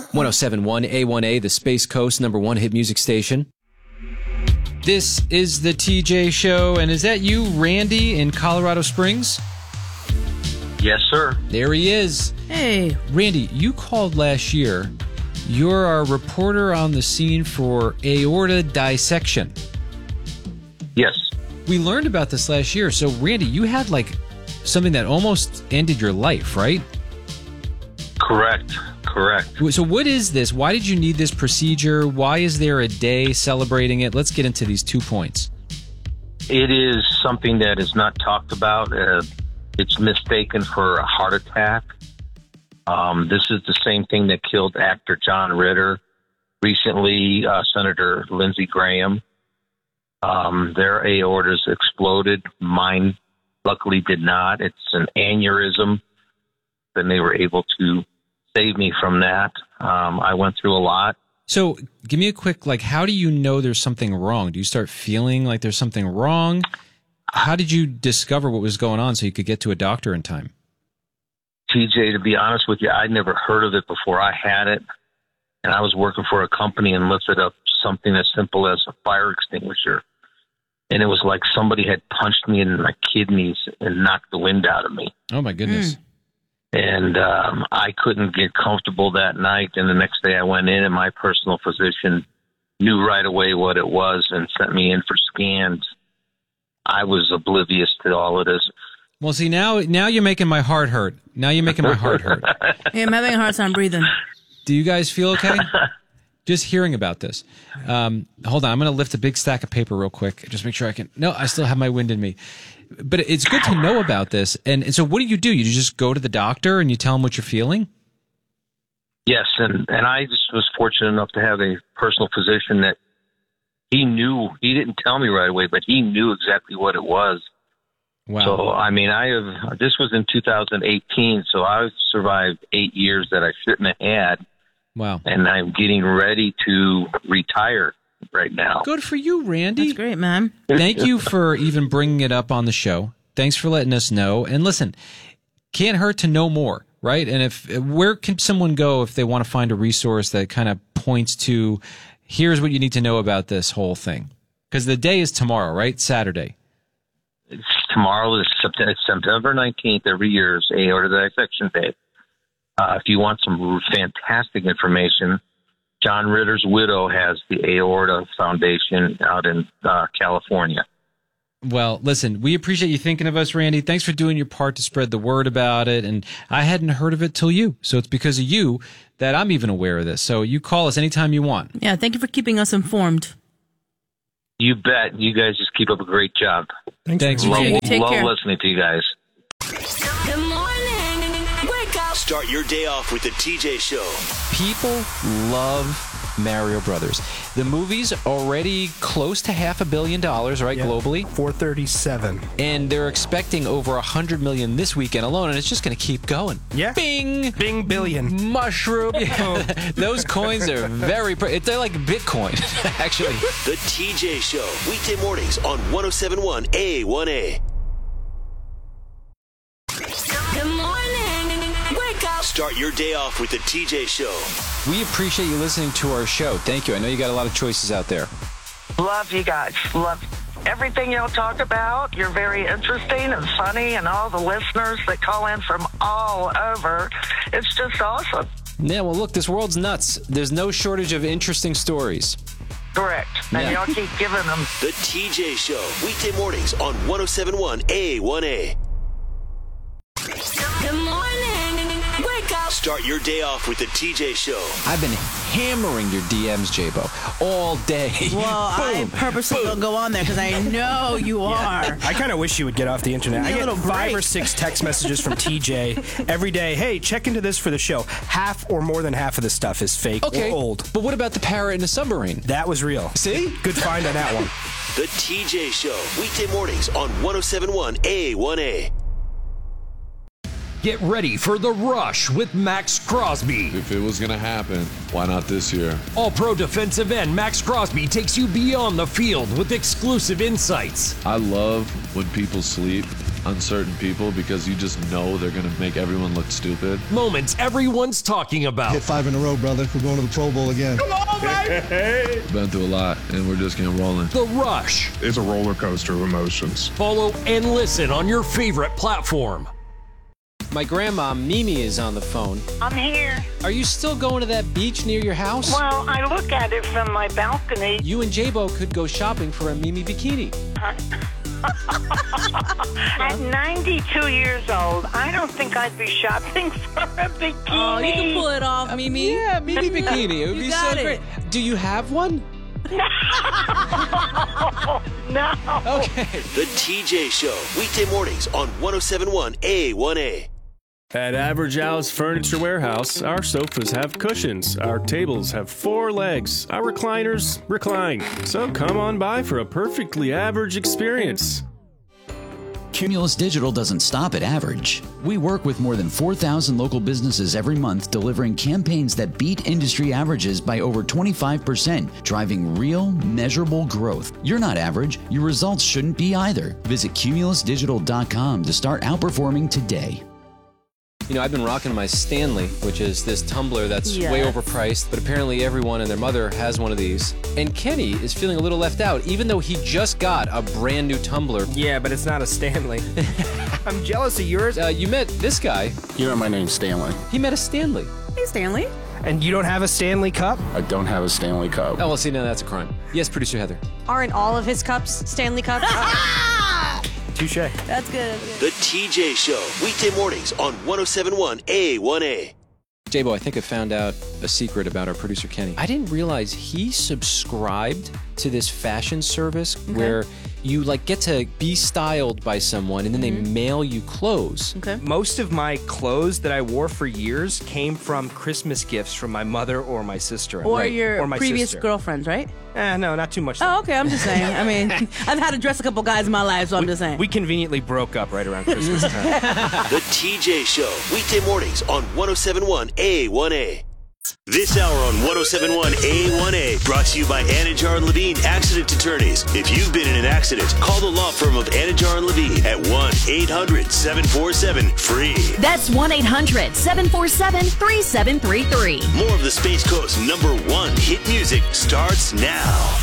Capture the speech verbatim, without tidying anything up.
one oh seven point one A one A, the Space Coast number one hit music station. This is the T J Show, and is that you, Randy, in Colorado Springs? Yes, sir. There he is. Hey. Randy, you called last year. You're our reporter on the scene for aorta dissection. Yes. We learned about this last year. So, Randy, you had like something that almost ended your life, right? Correct. Correct. So what is this? Why did you need this procedure? Why is there a day celebrating it? Let's get into these two points. It is something that is not talked about. Uh, it's mistaken for a heart attack. Um, this is the same thing that killed actor John Ritter. Recently, uh, Senator Lindsey Graham. Um, their aortas exploded. Mine, luckily, did not. It's an aneurysm. Then they were able to save me from that. Um, I went through a lot. So give me a quick, like, how do you know there's something wrong? Do you start feeling like there's something wrong? How did you discover what was going on so you could get to a doctor in time? T J, to be honest with you, I'd never heard of it before I had it. And I was working for a company and lifted up something as simple as a fire extinguisher. And it was like somebody had punched me in my kidneys and knocked the wind out of me. Oh, my goodness. Mm. And um, I couldn't get comfortable that night. And the next day I went in and my personal physician knew right away what it was and sent me in for scans. I was oblivious to all of this. Well, see, now now you're making my heart hurt. Now you're making my heart hurt. Hey, I'm having a hard time breathing. Do you guys feel okay? Just hearing about this. Um, hold on. I'm going to lift a big stack of paper real quick. Just make sure I can. No, I still have my wind in me. But it's good to know about this. And, and so what do you do? You just go to the doctor and you tell him what you're feeling? Yes. And, and I just was fortunate enough to have a personal physician that he knew. He didn't tell me right away, but he knew exactly what it was. Wow. So, I mean, I have, this was in two thousand eighteen. So I've survived eight years that I shouldn't have had. Wow. And I'm getting ready to retire right now. Good for you, Randy. That's great, man. Thank you for even bringing it up on the show. Thanks for letting us know. And listen, can't hurt to know more, right? And if where can someone go if they want to find a resource that kind of points to here's what you need to know about this whole thing? Because the day is tomorrow, right? Saturday. It's tomorrow is September nineteenth. Every year is aorta dissection day. Uh, if you want some fantastic information, John Ritter's widow has the Aorta Foundation out in uh, California. Well, listen, we appreciate you thinking of us, Randy. Thanks for doing your part to spread the word about it. And I hadn't heard of it till you. So it's because of you that I'm even aware of this. So you call us anytime you want. Yeah, thank you for keeping us informed. You bet. You guys just keep up a great job. Thanks, Thanks love, Randy. Take love care. listening to you guys. Good morning. Wake up. Start your day off with the T J Show. People love Mario Brothers. The movie's already close to half a billion dollars, right, yeah, globally? four thirty-seven. And they're expecting over one hundred million this weekend alone, and it's just going to keep going. Yeah. Bing! Bing billion. Mushroom. Those coins are very, they're like Bitcoin, actually. The T J Show, weekday mornings on one oh seven point one A one A. Good morning. Wake up. Start your day off with the T J Show. We appreciate you listening to our show. Thank you. I know you got a lot of choices out there. Love you guys. Love everything y'all talk about. You're very interesting and funny, and all the listeners that call in from all over. It's just awesome. Yeah, well, look, this world's nuts. There's no shortage of interesting stories. Correct. And Yeah. y'all keep giving them. The T J Show, weekday mornings on one oh seven point one A one A. Good morning. Wake up. Start your day off with the T J Show. I've been hammering your D Ms, J-Bo, all day. Well, I purposely don't go on there because I know you are. I kind of wish you would get off the internet. Need I a get little five break. or six text messages from T J every day. Hey, check into this for the show. Half or more than half of the stuff is fake Okay, or old. but what about the parrot in the submarine? That was real. See? Good find on that one. The T J Show, weekday mornings on one oh seven point one A one A. Get ready for The Rush with Max Crosby. If it was going to happen, why not this year? All-pro defensive end Max Crosby takes you beyond the field with exclusive insights. I love when people sleep uncertain people because you just know they're going to make everyone look stupid. Moments everyone's talking about. Hit five in a row, brother. We're going to the Pro Bowl again. Come on, baby! Been through a lot, and we're just getting rolling. The Rush. It's a roller coaster of emotions. Follow and listen on your favorite platform. My grandma, Mimi, is on the phone. I'm here. Are you still going to that beach near your house? Well, I look at it from my balcony. You and J-Bo could go shopping for a Mimi bikini. At ninety-two years old, I don't think I'd be shopping for a bikini. Oh, you can pull it off, Mimi. Yeah, Mimi bikini. It would You be got so it. great. Do you have one? No. Okay. The T J Show, weekday mornings on one oh seven point one A one A. At Average Al's Furniture Warehouse, our sofas have cushions, our tables have four legs, our recliners recline. So come on by for a perfectly average experience. Cumulus Digital doesn't stop at average. We work with more than four thousand local businesses every month, delivering campaigns that beat industry averages by over twenty-five percent, driving real, measurable growth. You're not average. Your results shouldn't be either. Visit cumulus digital dot com to start outperforming today. You know, I've been rocking my Stanley, which is this tumbler that's Yes. way overpriced, but apparently everyone and their mother has one of these. And Kenny is feeling a little left out, even though he just got a brand new tumbler. Yeah, but it's not a Stanley. I'm jealous of yours. Uh, you met this guy. You know my name's Stanley. He met a Stanley. Hey, Stanley. And you don't have a Stanley Cup? I don't have a Stanley Cup. Oh, well, see, now that's a crime. Yes, producer Heather. Aren't all of his cups Stanley Cups? Touche. That's good. The T J Show, weekday mornings on one oh seven point one A one A. J-Bo, I think I found out a secret about our producer Kenny. I didn't realize he subscribed to this fashion service where you like get to be styled by someone and then they mail you clothes. Okay. Most of my clothes that I wore for years came from Christmas gifts from my mother or my sister. Or Right. your or my previous sister. girlfriends, right? Eh, no, not too much. Oh, okay. I'm just saying. I mean, I've had to dress a couple guys in my life, so I'm just saying. We conveniently broke up right around Christmas time. The T J Show, weekday mornings on one oh seven point one A one A. This hour on one oh seven point one A one A brought to you by Anajar and Levine Accident Attorneys. If you've been in an accident, call the law firm of Anajar and Levine at one eight hundred seven four seven free. That's one eight hundred seven four seven three seven three three. More of the Space Coast number one hit music starts now.